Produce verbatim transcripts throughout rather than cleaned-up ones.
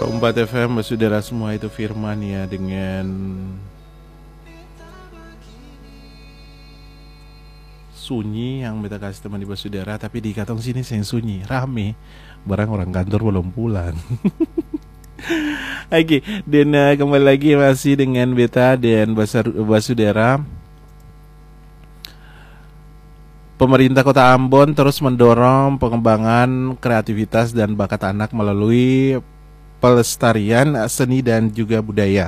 Kompas F M, saudara semua, itu Firman ya dengan sunyi yang beta kasih teman di saudara, tapi di katong sini saya sunyi, rame, barang orang kantor belum pulang. Oke, okay, dan uh, kembali lagi masih dengan beta dan saudara. Pemerintah Kota Ambon terus mendorong pengembangan kreativitas dan bakat anak melalui pelestarian seni dan juga budaya.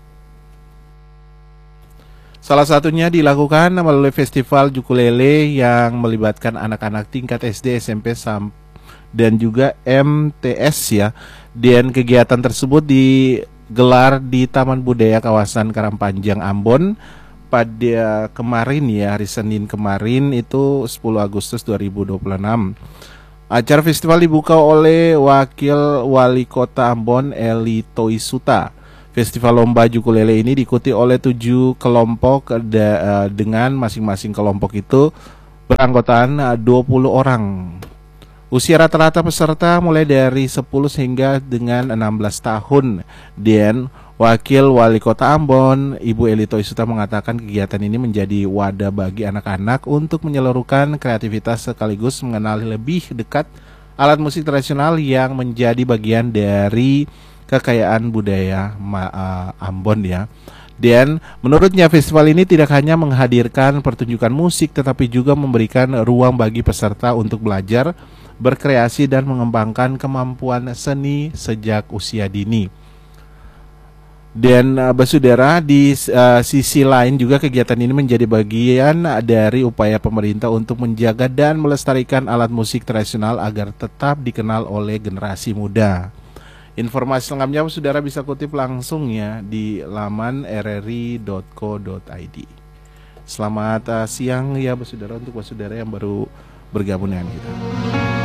Salah satunya dilakukan melalui festival ukulele yang melibatkan anak-anak tingkat S D, S M P dan juga M T S ya. Dan kegiatan tersebut digelar di Taman Budaya kawasan Karangpanjang Ambon pada kemarin ya, hari Senin kemarin itu sepuluh Agustus dua ribu dua puluh enam. Acara festival dibuka oleh Wakil Wali Kota Ambon, Eli Toisuta. Festival lomba ukulele ini diikuti oleh tujuh kelompok dengan masing-masing kelompok itu beranggotaan dua puluh orang. Usia rata-rata peserta mulai dari sepuluh hingga dengan enam belas tahun. Dan Wakil Wali Kota Ambon, Ibu Eli Toisuta, mengatakan kegiatan ini menjadi wadah bagi anak-anak untuk menyalurkan kreativitas sekaligus mengenali lebih dekat alat musik tradisional yang menjadi bagian dari kekayaan budaya Ambon ya. Dan menurutnya festival ini tidak hanya menghadirkan pertunjukan musik, tetapi juga memberikan ruang bagi peserta untuk belajar, berkreasi dan mengembangkan kemampuan seni sejak usia dini. Dan uh, basudara, di uh, sisi lain juga kegiatan ini menjadi bagian dari upaya pemerintah untuk menjaga dan melestarikan alat musik tradisional agar tetap dikenal oleh generasi muda. Informasi lengkapnya saudara bisa kutip langsung ya di laman r r i dot co dot i d. Selamat uh, siang ya saudara untuk saudara yang baru bergabung dengan kita.